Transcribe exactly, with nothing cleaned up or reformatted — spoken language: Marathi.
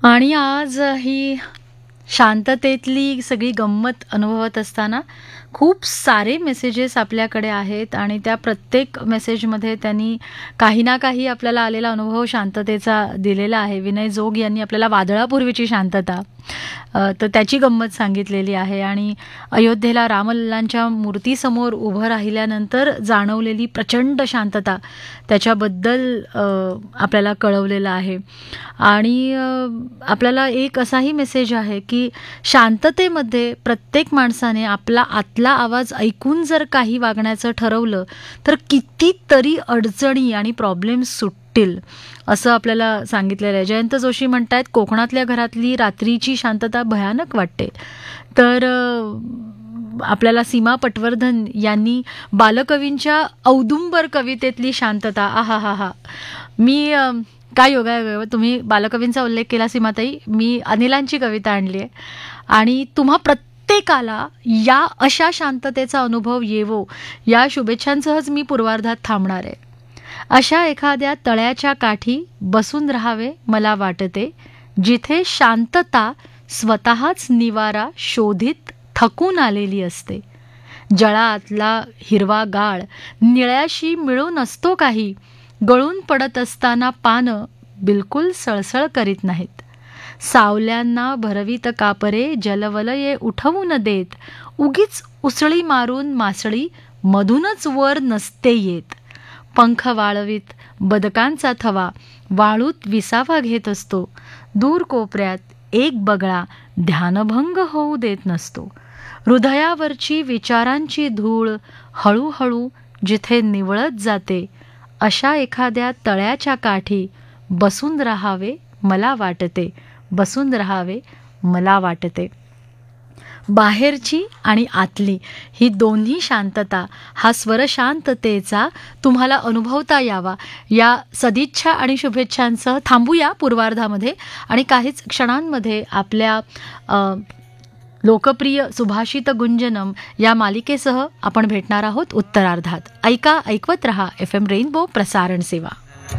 आणि आज ही शांततेतली सगळी गंमत अनुभवत असताना खूप सारे मेसेजेस आपल्याकडे आहेत आणि त्या प्रत्येक मेसेजमध्ये त्यांनी काही ना काही आपल्याला आलेला अनुभव शांततेचा दिलेला आहे. विनय जोग यांनी आपल्याला वादळापूर्वीची शांतता अ, तर त्याची गंमत सांगितलेली आहे आणि अयोध्येला रामलल्लांच्या मूर्तीसमोर उभं राहिल्यानंतर जाणवलेली प्रचंड शांतता त्याच्याबद्दल अ, आपल्याला कळवलेलं आहे. आणि अ, आपल्याला एक असाही मेसेज आहे की शांततेमध्ये प्रत्येक माणसाने आपला आतला आवाज ऐकून जर काही वागण्याचं ठरवलं तर कितीतरी अडचणी आणि प्रॉब्लेम्स सुटतील असं आपल्याला सांगितलेलं आहे. जयंत जोशी म्हणतायत, कोकणातल्या घरातली रात्रीची शांतता भयानक वाटते. तर अ, आपल्याला सीमा पटवर्धन यांनी बालकवींच्या औदुंबर कवितेतली शांतता, आहा हा हा मी अ, काय योगायोग, तुम्ही बालकवींचा उल्लेख केला सीमाताई, मी अनिलांची कविता आणली आहे आणि तुम्हा प्रत्येकाला या अशा शांततेचा अनुभव येवो या शुभेच्छांसहच मी पूर्वार्धात थांबणार आहे. अशा एखाद्या तळ्याच्या काठी बसून राहावे मला वाटते, जिथे शांतता स्वतःच निवारा शोधित थकून आलेली असते. जळातला हिरवा गाळ निळ्याशी मिळून असतो काही, गळून पडत असताना पानं बिलकुल सळसळ करीत नाहीत. सावल्यांना भरवीत कापरे जलवलये उठवून देत, उगीच उसळी मारून मासळी मधूनच वर नसते येत. पंख वाळवीत बदकांचा थवा वाळूत विसावा घेत असतो. दूर कोपऱ्यात एक बगळा ध्यानभंग होऊ देत नसतो. हृदयावरची विचारांची धूळ हळूहळू जिथे निवळत जाते, अशा एखाद्या तळ्याच्या काठी बसून राहावे मला वाटते, बसून राहावे मला वाटते. बाहेरची आणि आतली ही दोन्ही शांतता, हा स्वर शांततेचा तुम्हाला अनुभवता यावा या सदिच्छा आणि शुभेच्छांसह थांबूया पूर्वार्धामध्ये आणि काहीच क्षणांमध्ये आपल्या अ, लोकप्रिय सुभाषित गुंजनम या मालिकेसह आपण भेटणार आहोत उत्तरार्धात. ऐका, ऐकवत रहा एफ एम रेनबो प्रसारण सेवा.